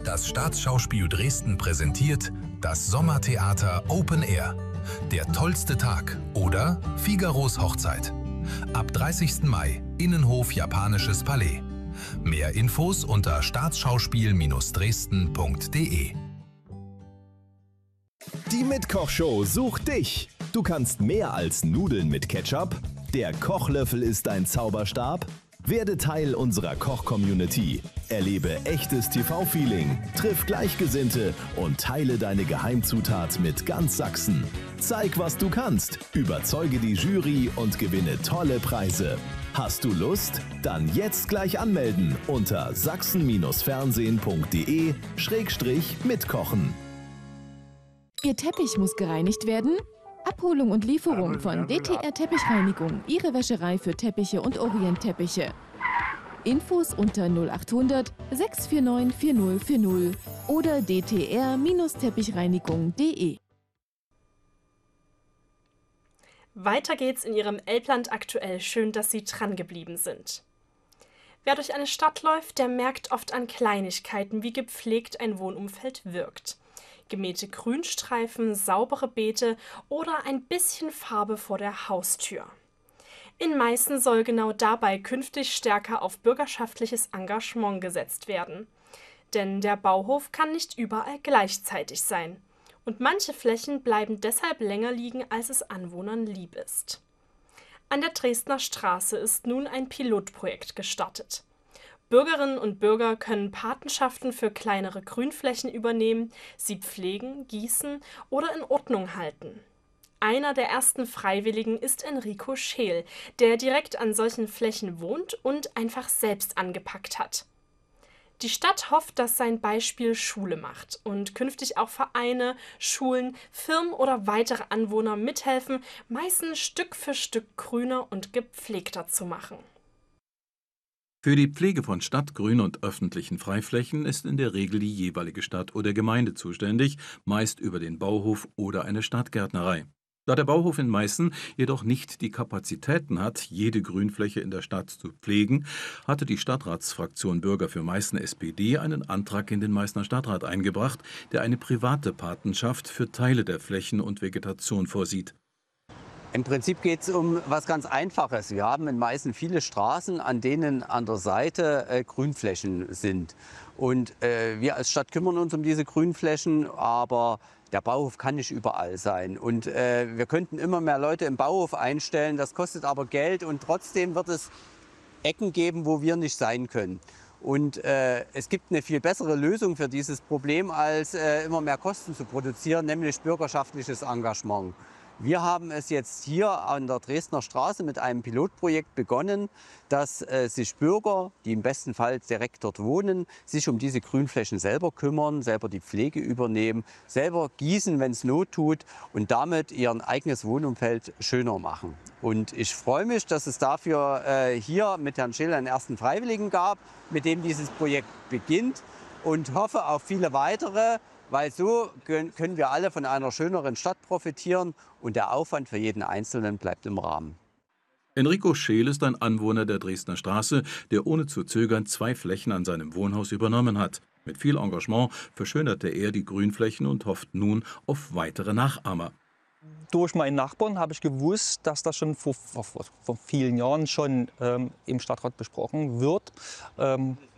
Das Staatsschauspiel Dresden präsentiert das Sommertheater Open Air. Der tollste Tag oder Figaros Hochzeit. Ab 30. Mai, Innenhof Japanisches Palais. Mehr Infos unter staatsschauspiel-dresden.de. Die Mitkochshow sucht dich. Du kannst mehr als Nudeln mit Ketchup. Der Kochlöffel ist ein Zauberstab. Werde Teil unserer Koch-Community. Erlebe echtes TV-Feeling, triff Gleichgesinnte und teile deine Geheimzutat mit ganz Sachsen. Zeig, was du kannst, überzeuge die Jury und gewinne tolle Preise. Hast du Lust? Dann jetzt gleich anmelden unter sachsen-fernsehen.de/mitkochen. Ihr Teppich muss gereinigt werden? Abholung und Lieferung von DTR Teppichreinigung, Ihre Wäscherei für Teppiche und Orientteppiche. Infos unter 0800 649 4040 oder dtr-teppichreinigung.de. Weiter geht's in Ihrem Elbland aktuell. Schön, dass Sie dran geblieben sind. Wer durch eine Stadt läuft, der merkt oft an Kleinigkeiten, wie gepflegt ein Wohnumfeld wirkt. Gemähte Grünstreifen, saubere Beete oder ein bisschen Farbe vor der Haustür. In Meißen soll genau dabei künftig stärker auf bürgerschaftliches Engagement gesetzt werden. Denn der Bauhof kann nicht überall gleichzeitig sein. Und manche Flächen bleiben deshalb länger liegen, als es Anwohnern lieb ist. An der Dresdner Straße ist nun ein Pilotprojekt gestartet. Bürgerinnen und Bürger können Patenschaften für kleinere Grünflächen übernehmen, sie pflegen, gießen oder in Ordnung halten. Einer der ersten Freiwilligen ist Enrico Scheel, der direkt an solchen Flächen wohnt und einfach selbst angepackt hat. Die Stadt hofft, dass sein Beispiel Schule macht und künftig auch Vereine, Schulen, Firmen oder weitere Anwohner mithelfen, Meißen Stück für Stück grüner und gepflegter zu machen. Für die Pflege von Stadtgrün und öffentlichen Freiflächen ist in der Regel die jeweilige Stadt oder Gemeinde zuständig, meist über den Bauhof oder eine Stadtgärtnerei. Da der Bauhof in Meißen jedoch nicht die Kapazitäten hat, jede Grünfläche in der Stadt zu pflegen, hatte die Stadtratsfraktion Bürger für Meißen SPD einen Antrag in den Meißner Stadtrat eingebracht, der eine private Patenschaft für Teile der Flächen und Vegetation vorsieht. Im Prinzip geht es um was ganz Einfaches. Wir haben in Meißen viele Straßen, an denen an der Seite Grünflächen sind. Und wir als Stadt kümmern uns um diese Grünflächen, aber der Bauhof kann nicht überall sein. Und wir könnten immer mehr Leute im Bauhof einstellen, das kostet aber Geld und trotzdem wird es Ecken geben, wo wir nicht sein können. Und es gibt eine viel bessere Lösung für dieses Problem, als immer mehr Kosten zu produzieren, nämlich bürgerschaftliches Engagement. Wir haben es jetzt hier an der Dresdner Straße mit einem Pilotprojekt begonnen, dass sich Bürger, die im besten Fall direkt dort wohnen, sich um diese Grünflächen selber kümmern, selber die Pflege übernehmen, selber gießen, wenn es Not tut und damit ihr eigenes Wohnumfeld schöner machen. Und ich freue mich, dass es dafür hier mit Herrn Scheel einen ersten Freiwilligen gab, mit dem dieses Projekt beginnt und hoffe auf viele weitere. Weil so können wir alle von einer schöneren Stadt profitieren und der Aufwand für jeden Einzelnen bleibt im Rahmen. Enrico Scheel ist ein Anwohner der Dresdner Straße, der ohne zu zögern 2 Flächen an seinem Wohnhaus übernommen hat. Mit viel Engagement verschönerte er die Grünflächen und hofft nun auf weitere Nachahmer. Durch meinen Nachbarn habe ich gewusst, dass das schon vor vielen Jahren schon im Stadtrat besprochen wird.